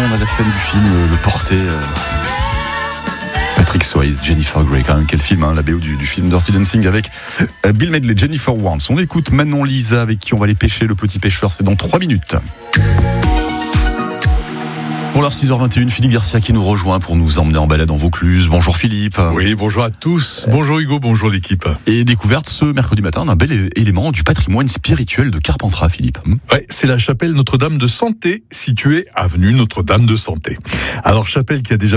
à la scène du film, le porté. Patrick Swayze, Jennifer Grey, quand même quel film, la BO du film Dirty Dancing avec Bill Medley, Jennifer Warnes. On écoute Manon Lisa avec qui on va aller pêcher le petit pêcheur, c'est dans 3 minutes. Pour l'heure 6h21, Philippe Garcia qui nous rejoint pour nous emmener en balade en Vaucluse. Bonjour Philippe. Oui, bonjour à tous. Bonjour Hugo, bonjour l'équipe. Et découverte ce mercredi matin d'un bel élément du patrimoine spirituel de Carpentras, Philippe. Ouais, c'est la chapelle Notre-Dame de Santé, située avenue Notre-Dame de Santé. Alors chapelle qui a déjà